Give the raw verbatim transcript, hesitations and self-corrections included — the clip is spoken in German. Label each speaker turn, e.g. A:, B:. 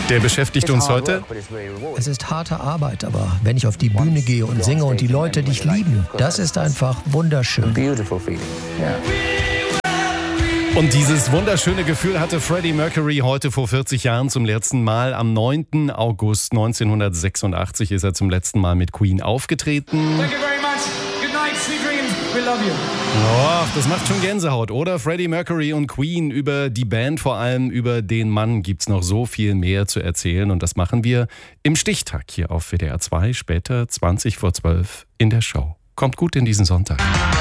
A: Der beschäftigt uns heute.
B: Es ist harte Arbeit, aber wenn ich auf die Bühne gehe und singe und die Leute dich lieben, das ist einfach wunderschön.
A: Und dieses wunderschöne Gefühl hatte Freddie Mercury heute vor vierzig Jahren zum letzten Mal. Am neunten August neunzehnhundertsechsundachtzig ist er zum letzten Mal mit Queen aufgetreten.
C: Thank you very much. Good night, sweet dreams. We love you.
A: Oh, das macht schon Gänsehaut, oder? Freddie Mercury und Queen, über die Band, vor allem über den Mann, gibt's noch so viel mehr zu erzählen. Und das machen wir im Stichtag hier auf W D R zwei, später zwanzig vor zwölf in der Show. Kommt gut in diesen Sonntag.